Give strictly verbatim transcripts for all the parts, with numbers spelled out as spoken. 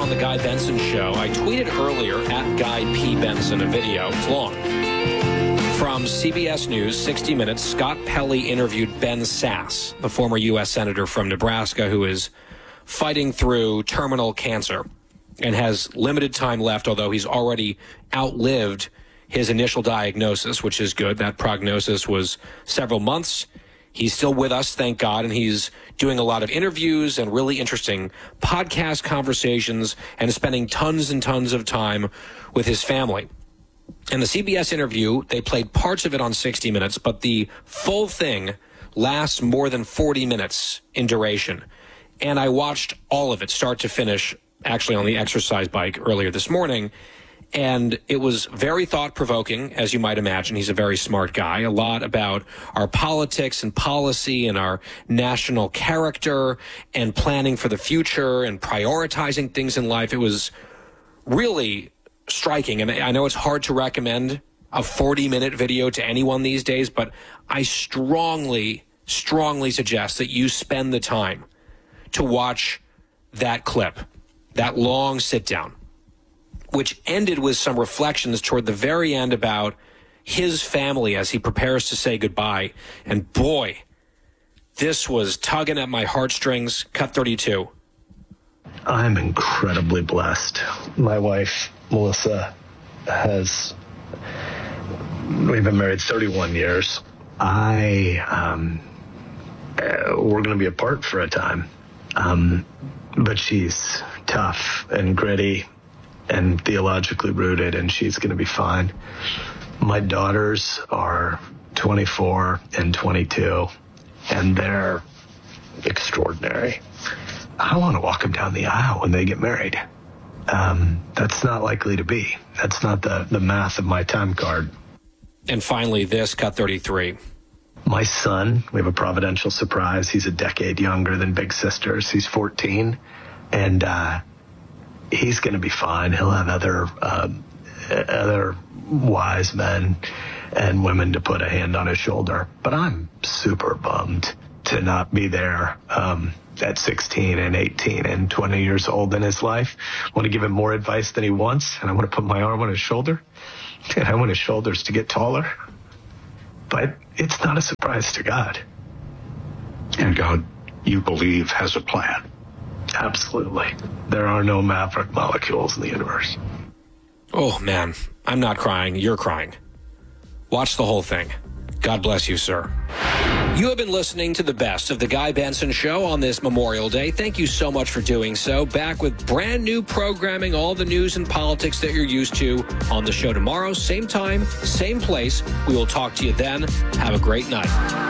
on The Guy Benson Show. I tweeted earlier at Guy P. Benson a video. It's long. From C B S News, sixty minutes, Scott Pelley interviewed Ben Sasse, the former U S Senator from Nebraska who is fighting through terminal cancer and has limited time left, although he's already outlived his initial diagnosis, which is good. That prognosis was several months. He's still with us, thank God, and he's doing a lot of interviews and really interesting podcast conversations and spending tons and tons of time with his family. In the C B S interview, they played parts of it on sixty minutes, but the full thing lasts more than forty minutes in duration. And I watched all of it, start to finish, actually on the exercise bike earlier this morning. And it was very thought-provoking, as you might imagine. He's a very smart guy. A lot about our politics and policy and our national character and planning for the future and prioritizing things in life. It was really striking. And I know it's hard to recommend a forty-minute video to anyone these days, but I strongly, strongly suggest that you spend the time to watch that clip, that long sit-down, which ended with some reflections toward the very end about his family as he prepares to say goodbye. And boy, this was tugging at my heartstrings. Cut thirty-two. I'm incredibly blessed. My wife, Melissa, has, we've been married thirty-one years. I, um, uh, we're going to be apart for a time. Um, but she's tough and gritty and theologically rooted, and she's going to be fine. My daughters are twenty-four and twenty-two, and they're extraordinary. I want to walk them down the aisle when they get married. Um, that's not likely to be. That's not the, the math of my time card. And finally, this, cut thirty-three. My son, we have a providential surprise. He's a decade younger than big sisters. He's fourteen, and uh, he's going to be fine. He'll have other uh, other wise men and women to put a hand on his shoulder. But I'm super bummed to not be there um, at sixteen and eighteen and twenty years old in his life. I want to give him more advice than he wants, and I want to put my arm on his shoulder, and I want his shoulders to get taller. But it's not a surprise to God. And God, you believe, has a plan. Absolutely. There are no maverick molecules in the universe. Oh, man. I'm not crying. You're crying. Watch the whole thing. God bless you, sir. You have been listening to the best of The Guy Benson Show on this Memorial Day. Thank you so much for doing so. Back with brand new programming, all the news and politics that you're used to on the show tomorrow. Same time, same place. We will talk to you then. Have a great night.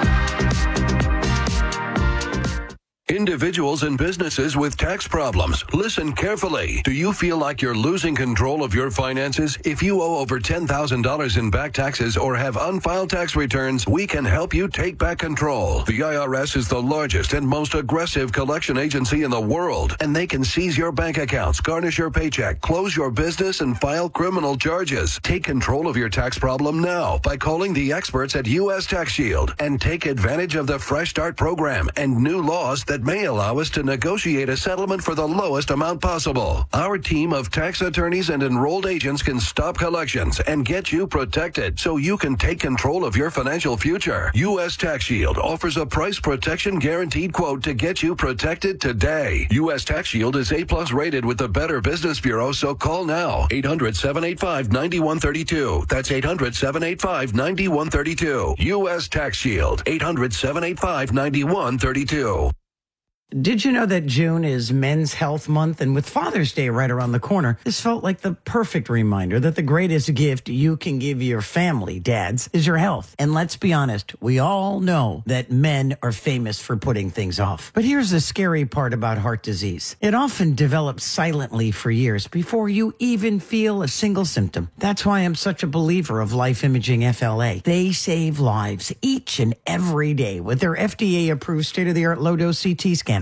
Individuals and businesses with tax problems, listen carefully. Do you feel like you're losing control of your finances? If you owe over ten thousand dollars in back taxes or have unfiled tax returns, we can help you take back control. The I R S is the largest and most aggressive collection agency in the world, and they can seize your bank accounts, garnish your paycheck, close your business, and file criminal charges. Take control of your tax problem now by calling the experts at U S Tax Shield and take advantage of the Fresh Start program and new laws that may allow us to negotiate a settlement for the lowest amount possible. Our team of tax attorneys and enrolled agents can stop collections and get you protected so you can take control of your financial future. U S Tax Shield offers a price protection guaranteed quote to get you protected today. U S Tax Shield is A-plus rated with the Better Business Bureau, so call now. eight hundred, seven eight five, nine one three two. That's eight hundred, seven eight five, nine one three two. U S Tax Shield. eight hundred, seven eight five, nine one three two. Did you know that June is Men's Health Month? And with Father's Day right around the corner, this felt like the perfect reminder that the greatest gift you can give your family, dads, is your health. And let's be honest, we all know that men are famous for putting things off. But here's the scary part about heart disease. It often develops silently for years before you even feel a single symptom. That's why I'm such a believer of Life Imaging F L A. They save lives each and every day with their F D A-approved state-of-the-art low-dose C T scanner.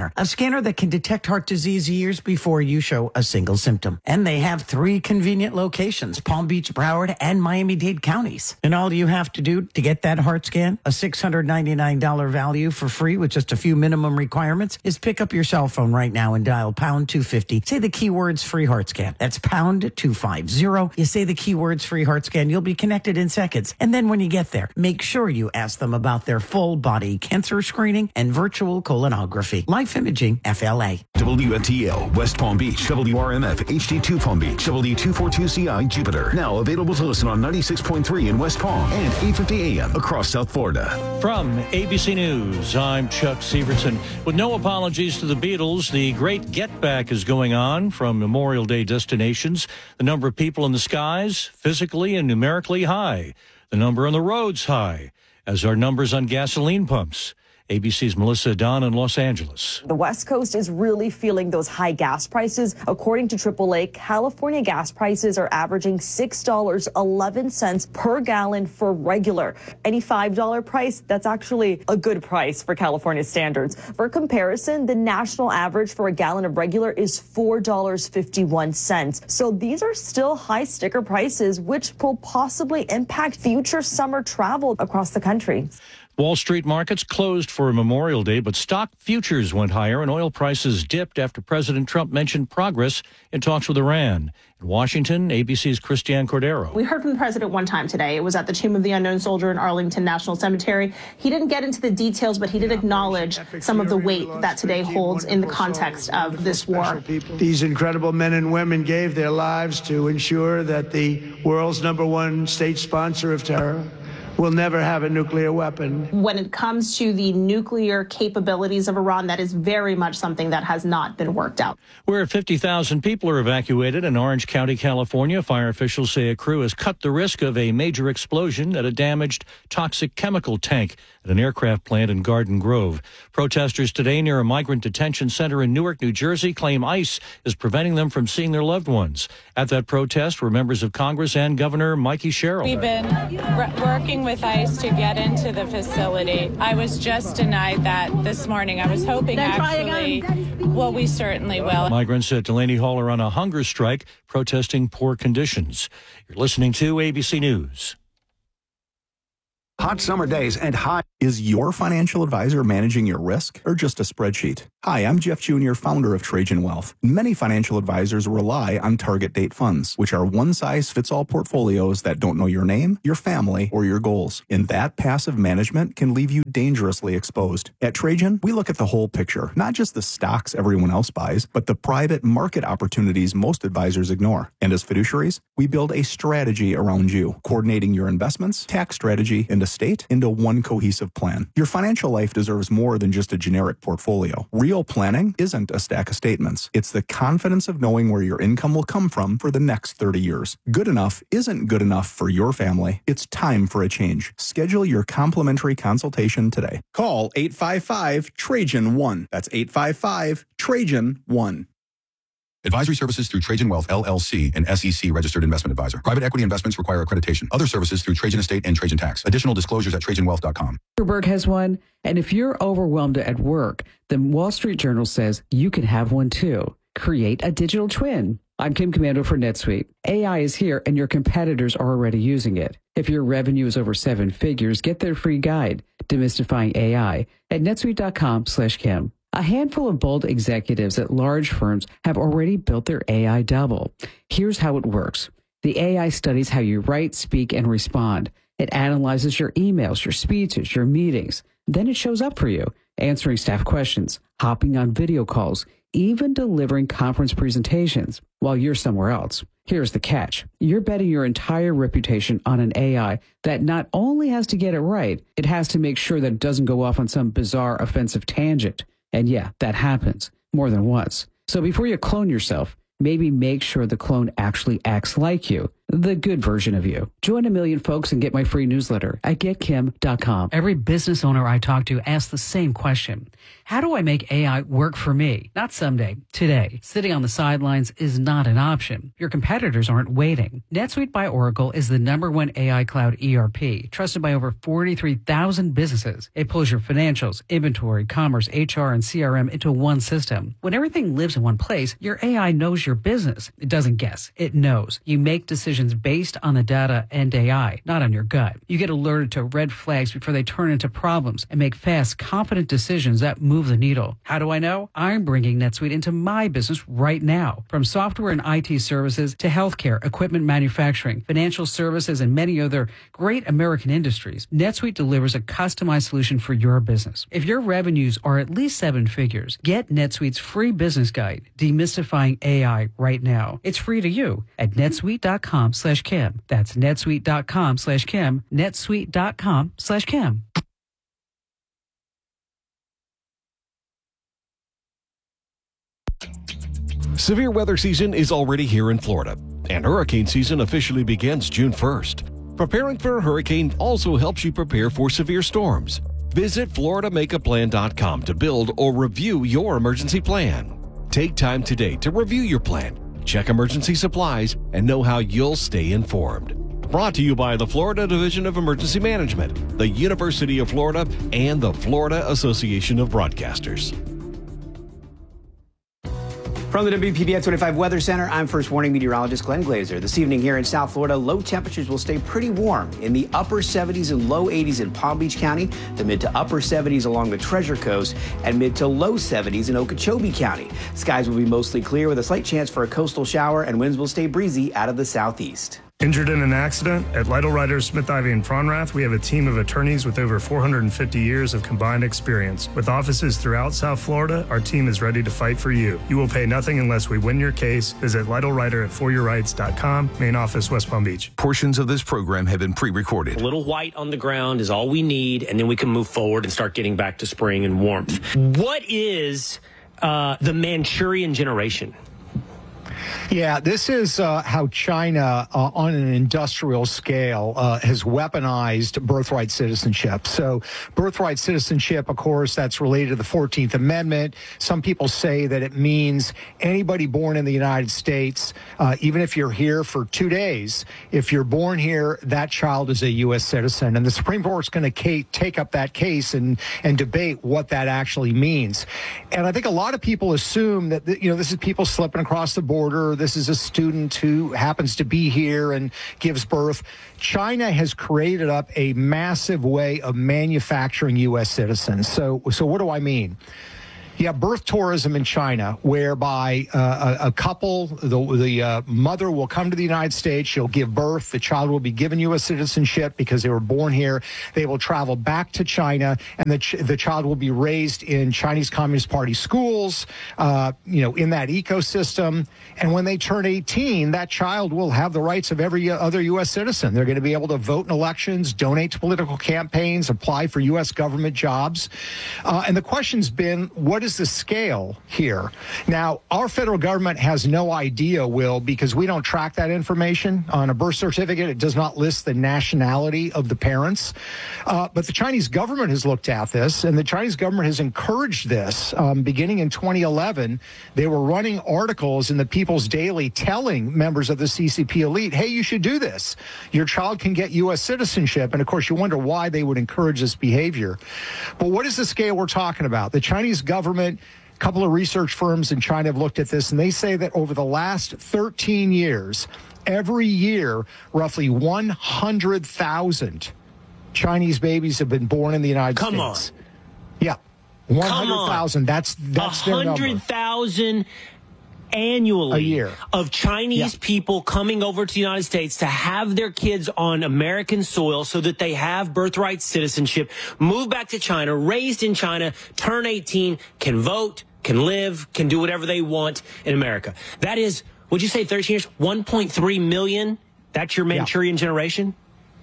Scanner, a scanner that can detect heart disease years before you show a single symptom. And they have three convenient locations, Palm Beach, Broward, and Miami-Dade counties. And all you have to do to get that heart scan, a six hundred ninety-nine dollars value for free with just a few minimum requirements, is pick up your cell phone right now and dial pound two fifty. Say the keywords free heart scan. That's pound two fifty. You say the keywords free heart scan, you'll be connected in seconds. And then when you get there, make sure you ask them about their full body cancer screening and virtual colonography. Life Imaging F L A. W N T L West Palm Beach, W R M F H D two Palm Beach, W two forty-two C I Jupiter. Now available to listen on ninety-six point three in West Palm and eight fifty A M across South Florida. From A B C News, I'm Chuck Severson. With no apologies to the Beatles, the great get back is going on from Memorial Day destinations. The number of people in the skies, physically and numerically high. The number on the roads high, as are numbers on gasoline pumps. A B C's Melissa Don in Los Angeles. The West Coast is really feeling those high gas prices. According to triple A, California gas prices are averaging six dollars and eleven cents per gallon for regular. Any five dollars price, that's actually a good price for California standards. For comparison, the national average for a gallon of regular is four dollars and fifty-one cents. So these are still high sticker prices, which will possibly impact future summer travel across the country. Wall Street markets closed for Memorial Day, but stock futures went higher and oil prices dipped after President Trump mentioned progress in talks with Iran. In Washington, A B C's Christiane Cordero. We heard from the president one time today. It was at the Tomb of the Unknown Soldier in Arlington National Cemetery. He didn't get into the details, but he did acknowledge some of the weight that today holds in the context of this war. These incredible men and women gave their lives to ensure that the world's number one state sponsor of terror will never have a nuclear weapon. When it comes to the nuclear capabilities of Iran, that is very much something that has not been worked out. Where fifty thousand people are evacuated in Orange County, California, fire officials say a crew has cut the risk of a major explosion at a damaged toxic chemical tank at an aircraft plant in Garden Grove. Protesters today near a migrant detention center in Newark, New Jersey, claim ICE is preventing them from seeing their loved ones. At that protest were members of Congress and Governor Mikey Sherrill. We've been re- working with ICE to get into the facility. I was just denied that this morning. I was hoping actually, well, we certainly will. Migrants at Delaney Hall are on a hunger strike protesting poor conditions. You're listening to A B C News. Hot summer days and high. Is your financial advisor managing your risk or just a spreadsheet? Hi, I'm Jeff Junior, founder of Trajan Wealth. Many financial advisors rely on target date funds, which are one-size-fits-all portfolios that don't know your name, your family, or your goals. And that passive management can leave you dangerously exposed. At Trajan, we look at the whole picture, not just the stocks everyone else buys, but the private market opportunities most advisors ignore. And as fiduciaries, we build a strategy around you, coordinating your investments, tax strategy, and estate into one cohesive plan. Your financial life deserves more than just a generic portfolio. Real planning isn't a stack of statements. It's the confidence of knowing where your income will come from for the next thirty years. Good enough isn't good enough for your family. It's time for a change. Schedule your complimentary consultation today. Call eight five five Trajan one. That's eight five five Trajan one. Advisory services through Trajan Wealth, L L C, an S E C registered investment advisor. Private equity investments require accreditation. Other services through Trajan Estate and Trajan Tax. Additional disclosures at trajan wealth dot com. Zuckerberg has one, and if you're overwhelmed at work, the Wall Street Journal says you can have one too. Create a digital twin. I'm Kim Commando for NetSuite. A I is here, and your competitors are already using it. If your revenue is over seven figures, get their free guide, Demystifying A I, at netsuite dot com slash Kim. A handful of bold executives at large firms have already built their A I double. Here's how it works. The A I studies how you write, speak, and respond. It analyzes your emails, your speeches, your meetings. Then it shows up for you, answering staff questions, hopping on video calls, even delivering conference presentations while you're somewhere else. Here's the catch. You're betting your entire reputation on an A I that not only has to get it right, it has to make sure that it doesn't go off on some bizarre offensive tangent. And yeah, that happens more than once. So before you clone yourself, maybe make sure the clone actually acts like you. the good version of you. Join a million folks and get my free newsletter at get kim dot com. Every business owner I talk to asks the same question. How do I make A I work for me? Not someday, today. Sitting on the sidelines is not an option. Your competitors aren't waiting. NetSuite by Oracle is the number one A I cloud E R P, trusted by over forty-three thousand businesses. It pulls your financials, inventory, commerce, H R, and C R M into one system. When everything lives in one place, your A I knows your business. It doesn't guess. It knows. You make decisions based on the data and A I, not on your gut. You get alerted to red flags before they turn into problems and make fast, confident decisions that move the needle. How do I know? I'm bringing NetSuite into my business right now. From software and I T services to healthcare, equipment manufacturing, financial services, and many other great American industries, NetSuite delivers a customized solution for your business. If your revenues are at least seven figures, get NetSuite's free business guide, Demystifying A I, right now. It's free to you at netsuite.com slash Kim. That's netsuite.com slash Kim, netsuite.com slash Kim. Severe weather season is already here in Florida, and hurricane season officially begins June first. Preparing for a hurricane also helps you prepare for severe storms. Visit florida make a plan dot com to build or review your emergency plan. Take time today to review your plan, check emergency supplies, and know how you'll stay informed. Brought to you by the Florida Division of Emergency Management, the University of Florida, and the Florida Association of Broadcasters. From the W P B S twenty-five Weather Center, I'm First Warning Meteorologist Glenn Glazer. This evening here in South Florida, low temperatures will stay pretty warm in the upper seventies and low eighties in Palm Beach County, the mid to upper seventies along the Treasure Coast, and mid to low seventies in Okeechobee County. Skies will be mostly clear with a slight chance for a coastal shower, and winds will stay breezy out of the southeast. Injured in an accident? At Lytle Writers, Smith, Ivy, and Fronrath, we have a team of attorneys with over four hundred fifty years of combined experience. With offices throughout South Florida, our team is ready to fight for you. You will pay nothing unless we win your case. Visit Lytle Writer at for your rights dot com, main office, West Palm Beach. Portions of this program have been pre-recorded. A little white on the ground is all we need, and then we can move forward and start getting back to spring and warmth. What is uh, the Manchurian generation? Yeah, this is uh, how China, uh, on an industrial scale, uh, has weaponized birthright citizenship. So birthright citizenship, of course, that's related to the fourteenth Amendment. Some people say that it means anybody born in the United States, uh, even if you're here for two days, if you're born here, that child is a U S citizen. And the Supreme Court's going to take up that case and, and debate what that actually means. And I think a lot of people assume that, you know, this is people slipping across the border. This is a student who happens to be here and gives birth. China has created up a massive way of manufacturing U S citizens. So, so what do I mean? You have birth tourism in China, whereby uh, a, a couple, the, the uh, mother will come to the United States, she'll give birth, the child will be given U S citizenship because they were born here. They will travel back to China, and the, ch- the child will be raised in Chinese Communist Party schools, uh, you know, in that ecosystem. And when they turn eighteen, that child will have the rights of every other U S citizen. They're going to be able to vote in elections, donate to political campaigns, apply for U S government jobs. Uh, and the question's been, what is the scale here? Now, our federal government has no idea, Will, because we don't track that information. On a birth certificate, it does not list the nationality of the parents. Uh, but the Chinese government has looked at this, and the Chinese government has encouraged this. Um, beginning in twenty eleven, they were running articles in the People's Daily telling members of the C C P elite, hey, you should do this. Your child can get U S citizenship. And of course, you wonder why they would encourage this behavior. But what is the scale we're talking about? The Chinese government, a couple of research firms in China have looked at this, and they say that over the last thirteen years, every year, roughly one hundred thousand Chinese babies have been born in the United Come States. On. Yeah. one hundred thousand. That's, that's their number. one hundred thousand annually a year of Chinese yeah. people coming over to the United States to have their kids on American soil so that they have birthright citizenship, move back to China, raised in China, turn eighteen, can vote, can live, can do whatever they want in America. That is, would you say thirteen years, one point three million? That's your Manchurian yeah. generation?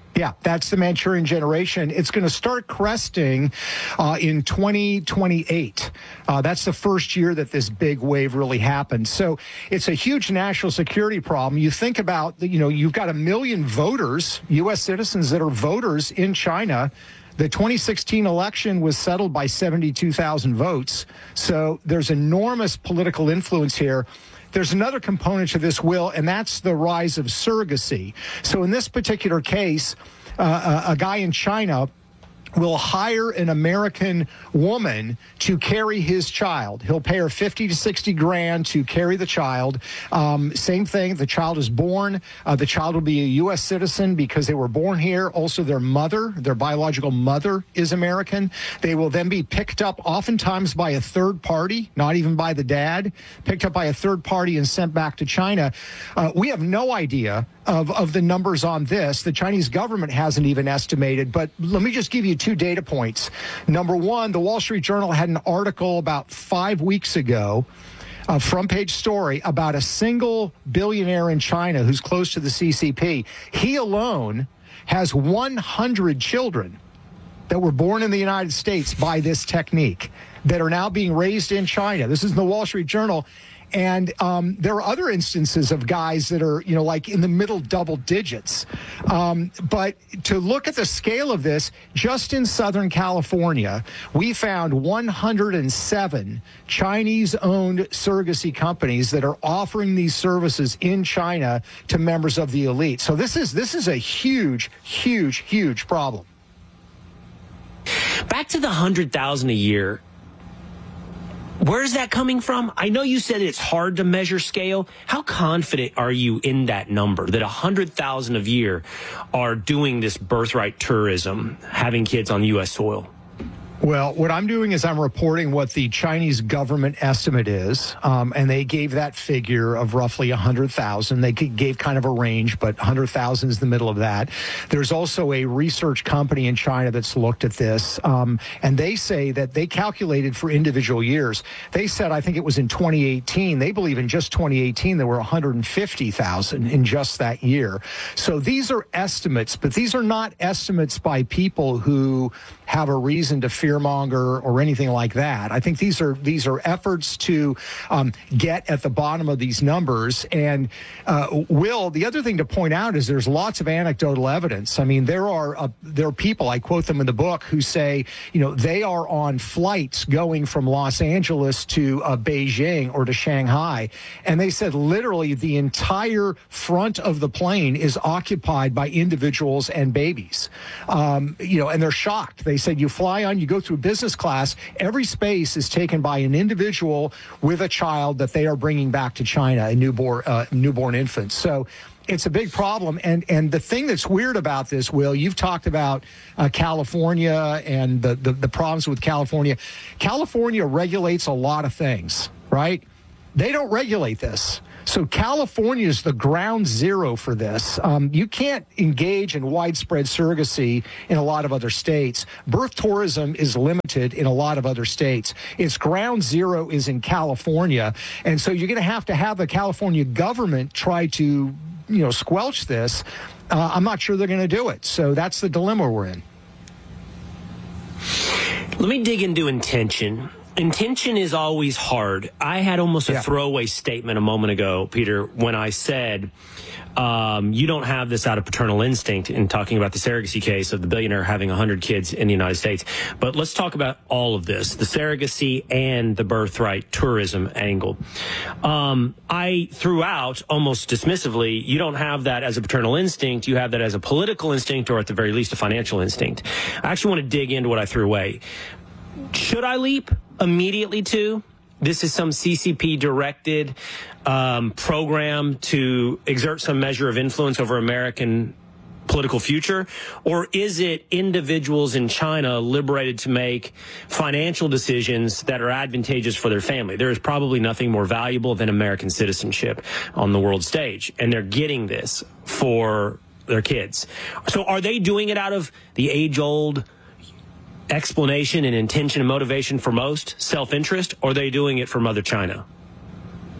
Yeah, that's the Manchurian generation. It's going to start cresting uh, in twenty twenty-eight. Uh, that's the first year that this big wave really happened. So it's a huge national security problem. You think about, you know, you've got a million voters, U S citizens that are voters in China. The twenty sixteen election was settled by seventy-two thousand votes. So there's enormous political influence here. There's another component to this, Will, and that's the rise of surrogacy. So in this particular case, uh, a, a guy in China will hire an American woman to carry his child. He'll pay her fifty to sixty grand to carry the child. Um, same thing. The child is born. Uh, the child will be a U S citizen because they were born here. Also, their mother, their biological mother, is American. They will then be picked up oftentimes by a third party, not even by the dad, picked up by a third party and sent back to China. Uh, we have no idea of, of the numbers on this. The Chinese government hasn't even estimated, but let me just give you two data points. Number one, the Wall Street Journal had an article about five weeks ago, a front page story about a single billionaire in China who's close to the C C P. He alone has one hundred children that were born in the United States by this technique that are now being raised in China. This is in the Wall Street Journal. And um, there are other instances of guys that are, you know, like in the middle double digits. Um, but to look at the scale of this, just in Southern California, we found one hundred seven Chinese-owned surrogacy companies that are offering these services in China to members of the elite. So this is this is a huge, huge, huge problem. Back to the one hundred thousand a year. Where's that coming from? I know you said it's hard to measure scale. How confident are you in that number, that one hundred thousand a year are doing this birthright tourism, having kids on U S soil? Well, what I'm doing is I'm reporting what the Chinese government estimate is, um, and they gave that figure of roughly one hundred thousand. They gave kind of a range, but one hundred thousand is the middle of that. There's also a research company in China that's looked at this, um, and they say that they calculated for individual years. They said, I think it was in twenty eighteen, they believe in just twenty eighteen there were one hundred fifty thousand in just that year. So these are estimates, but these are not estimates by people who have a reason to fearmonger or anything like that. I think these are these are efforts to um, get at the bottom of these numbers. And uh, Will, the other thing to point out is there's lots of anecdotal evidence. I mean, there are uh, there are people, I quote them in the book, who say, you know, they are on flights going from Los Angeles to uh, Beijing or to Shanghai, and they said literally the entire front of the plane is occupied by individuals and babies. Um, you know, and they're shocked. They said you fly on, you go through business class, every space is taken by an individual with a child that they are bringing back to China, a newborn uh, newborn infant. So it's a big problem. And and the thing that's weird about this, Will, you've talked about uh, California and the, the, the problems with California. California regulates a lot of things, right? They don't regulate this. So California is the ground zero for this. Um, you can't engage in widespread surrogacy in a lot of other states. Birth tourism is limited in a lot of other states. Its ground zero is in California. And so you're going to have to have the California government try to, you know, squelch this. Uh, I'm not sure they're going to do it. So that's the dilemma we're in. Let me dig into intention. Intention is always hard. I had almost a yeah. throwaway statement a moment ago, Peter, when I said um, you don't have this out of paternal instinct in talking about the surrogacy case of the billionaire having one hundred kids in the United States. But let's talk about all of this, the surrogacy and the birthright tourism angle. Um, I threw out almost dismissively, you don't have that as a paternal instinct. You have that as a political instinct or at the very least a financial instinct. I actually want to dig into what I threw away. Should I leap immediately to this is some C C P-directed um, program to exert some measure of influence over American political future? Or is it individuals in China liberated to make financial decisions that are advantageous for their family? There is probably nothing more valuable than American citizenship on the world stage, and they're getting this for their kids. So are they doing it out of the age-old explanation and intention and motivation for most, self-interest, or are they doing it for Mother China?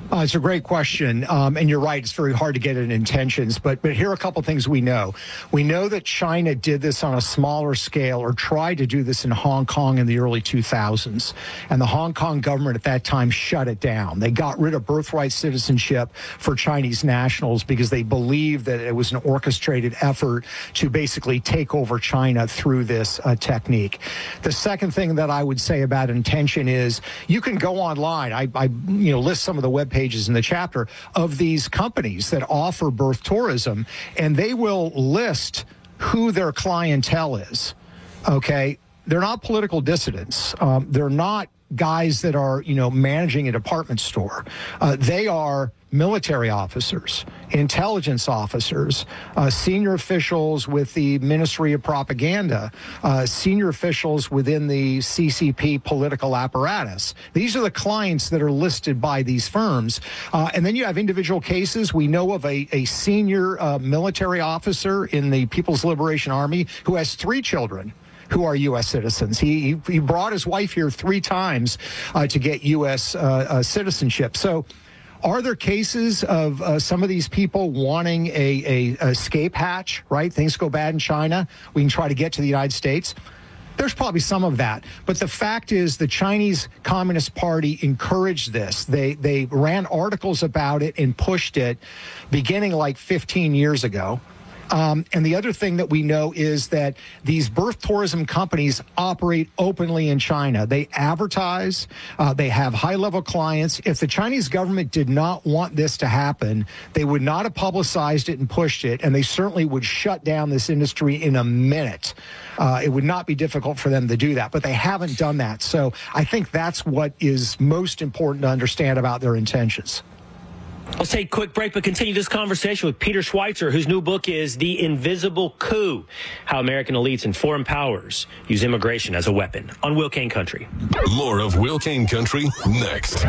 Uh, it's a great question, um, and you're right. It's very hard to get at intentions, but but here are a couple things we know. We know that China did this on a smaller scale, or tried to do this in Hong Kong in the early two thousands, and the Hong Kong government at that time shut it down. They got rid of birthright citizenship for Chinese nationals because they believed that it was an orchestrated effort to basically take over China through this uh, technique. The second thing that I would say about intention is you can go online. I, I you know list some of the web pages in the chapter of these companies that offer birth tourism, and they will list who their clientele is. Okay, they're not political dissidents. Um, they're not guys that are, you know, managing a department store. Uh, they are military officers, intelligence officers, uh, senior officials with the Ministry of Propaganda, uh, senior officials within the C C P political apparatus. These are the clients that are listed by these firms. Uh, and then you have individual cases. We know of a, a senior uh, military officer in the People's Liberation Army who has three children who are U S citizens. He he brought his wife here three times uh, to get U S uh, uh, citizenship. So are there cases of uh, some of these people wanting a, a escape hatch, right? Things go bad in China. We can try to get to the United States. There's probably some of that. But the fact is the Chinese Communist Party encouraged this. They, they ran articles about it and pushed it beginning like fifteen years ago. Um, and the other thing that we know is that these birth tourism companies operate openly in China. They advertise. Uh, they have high-level clients. If the Chinese government did not want this to happen, they would not have publicized it and pushed it, and they certainly would shut down this industry in a minute. Uh, it would not be difficult for them to do that, but they haven't done that. So I think that's what is most important to understand about their intentions. Let's take a quick break, but continue this conversation with Peter Schweitzer, whose new book is The Invisible Coup, How American Elites and Foreign Powers Use Immigration as a Weapon, on Will Kane Country. More of Will Kane Country next.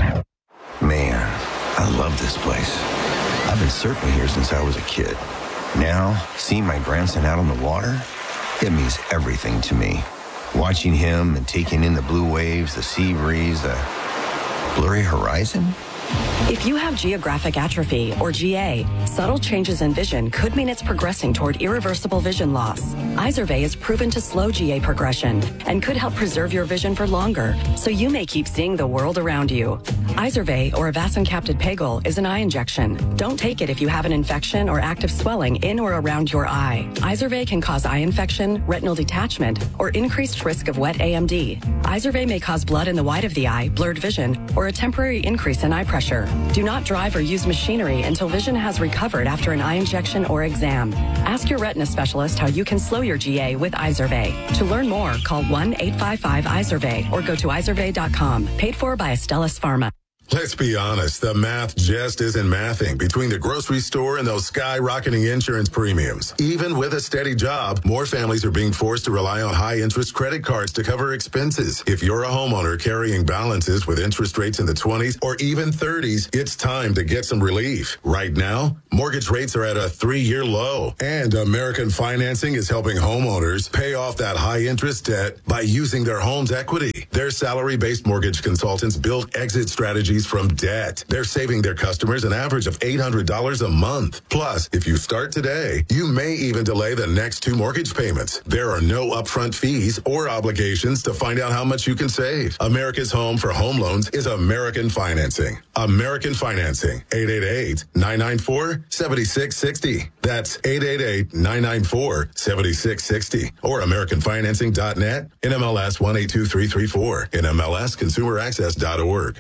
Man, I love this place. I've been surfing here since I was a kid. Now, seeing my grandson out on the water, it means everything to me. Watching him and taking in the blue waves, the sea breeze, the blurry horizon. If you have geographic atrophy, or G A, subtle changes in vision could mean it's progressing toward irreversible vision loss. Izervay is proven to slow G A progression and could help preserve your vision for longer, so you may keep seeing the world around you. Izervay, or avacincaptad pegol, is an eye injection. Don't take it if you have an infection or active swelling in or around your eye. Izervay can cause eye infection, retinal detachment, or increased risk of wet A M D. Izervay may cause blood in the white of the eye, blurred vision, or a temporary increase in eye pressure. Do not drive or use machinery until vision has recovered after an eye injection or exam. Ask your retina specialist how you can slow your G A with Izervay. To learn more, call one eight five five Izervay or go to izervay dot com. Paid for by Astellas Pharma. Let's be honest, the math just isn't mathing between the grocery store and those skyrocketing insurance premiums. Even with a steady job, more families are being forced to rely on high-interest credit cards to cover expenses. If you're a homeowner carrying balances with interest rates in the twenties or even thirties, it's time to get some relief. Right now, mortgage rates are at a three-year low, and American Financing is helping homeowners pay off that high-interest debt by using their home's equity. Their salary-based mortgage consultants build exit strategies from debt. They're saving their customers an average of eight hundred dollars a month. Plus, if you start today, you may even delay the next two mortgage payments. There are no upfront fees or obligations to find out how much you can save. America's home for home loans is American Financing. American Financing, eight eight eight, nine nine four, seven six six zero. That's eight eight eight, nine nine four, seven six six zero. Or American Financing dot net, N M L S one eight two three three four, N M L S consumer access dot org.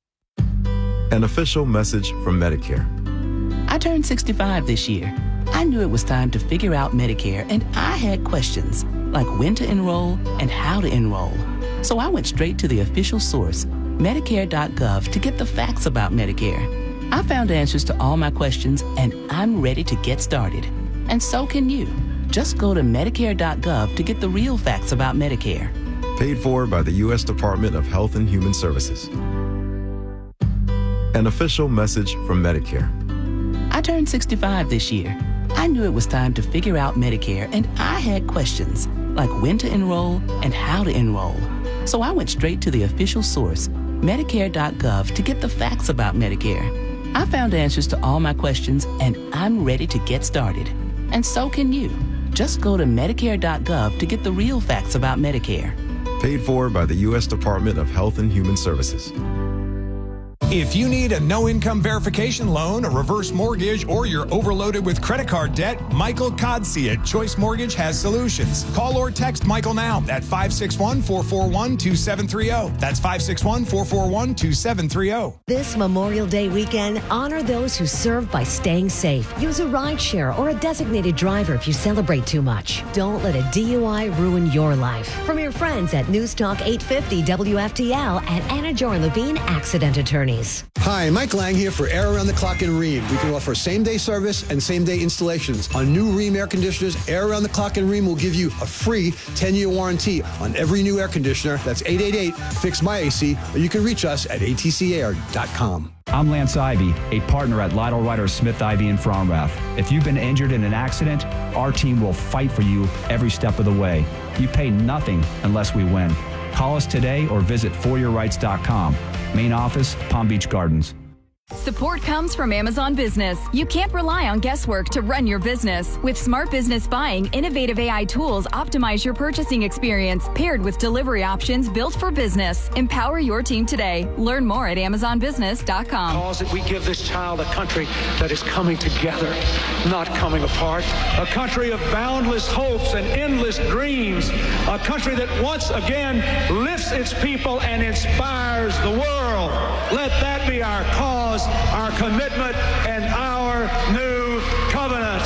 An official message from Medicare. I turned sixty-five this year. I knew it was time to figure out Medicare, and I had questions, like when to enroll and how to enroll. So I went straight to the official source, Medicare dot gov, to get the facts about Medicare. I found answers to all my questions, and I'm ready to get started. And so can you. Just go to Medicare dot gov to get the real facts about Medicare. Paid for by the U S Department of Health and Human Services. An official message from Medicare. I turned sixty-five this year. I knew it was time to figure out Medicare, and I had questions, like when to enroll and how to enroll. So I went straight to the official source, Medicare dot gov, to get the facts about Medicare. I found answers to all my questions, and I'm ready to get started. And so can you. Just go to Medicare dot gov to get the real facts about Medicare. Paid for by the U S Department of Health and Human Services. If you need a no-income verification loan, a reverse mortgage, or you're overloaded with credit card debt, Michael Codsey at Choice Mortgage has solutions. Call or text Michael now at five six one, four four one, two seven three zero. That's five six one, four four one, two seven three zero. This Memorial Day weekend, honor those who serve by staying safe. Use a rideshare or a designated driver if you celebrate too much. Don't let a D U I ruin your life. From your friends at News Talk eight fifty W F T L and Anna Joy Levine Accident Attorneys. Hi, Mike Lang here for Air Around the Clock in Rheem. We can offer same-day service and same-day installations. On new Rheem air conditioners, Air Around the Clock in Rheem will give you a free ten-year warranty on every new air conditioner. That's eight eight eight, fix my A C, or you can reach us at A T C air dot com. I'm Lance Ivy, a partner at Lytle Ryder Smith Ivy in Fromrath. If you've been injured in an accident, our team will fight for you every step of the way. You pay nothing unless we win. Call us today or visit for your rights dot com. Main office, Palm Beach Gardens. Support comes from Amazon Business. You can't rely on guesswork to run your business. With Smart Business Buying, innovative A I tools optimize your purchasing experience, paired with delivery options built for business. Empower your team today. Learn more at amazon business dot com. Cause that we give this child a country that is coming together, not coming apart. A country of boundless hopes and endless dreams. A country that once again lifts its people and inspires the world. Let that be our cause, our commitment, and our new covenant.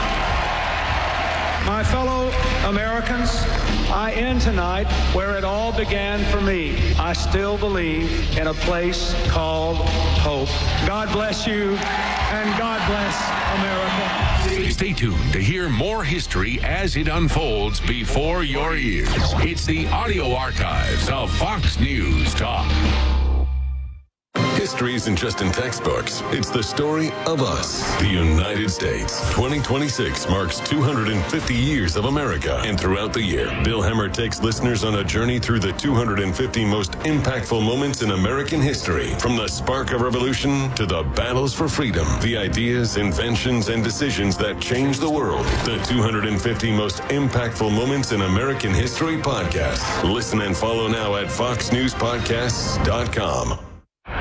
My fellow Americans, I end tonight where it all began for me. I still believe in a place called hope. God bless you, and God bless America. Stay tuned to hear more history as it unfolds before your ears. It's the audio archives of Fox News Talk. History isn't just in textbooks. It's the story of us, the United States. twenty twenty-six marks two hundred fifty years of America. And throughout the year, Bill Hemmer takes listeners on a journey through the two hundred fifty most impactful moments in American history. From the spark of revolution to the battles for freedom, the ideas, inventions, and decisions that changed the world. The two hundred fifty most impactful moments in American history podcast. Listen and follow now at fox news podcasts dot com.